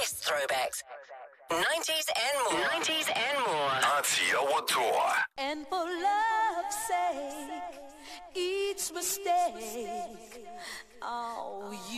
best throwbacks. 90s and more. 90s and more. RTL Tour. And for love's sake, each mistake, oh, you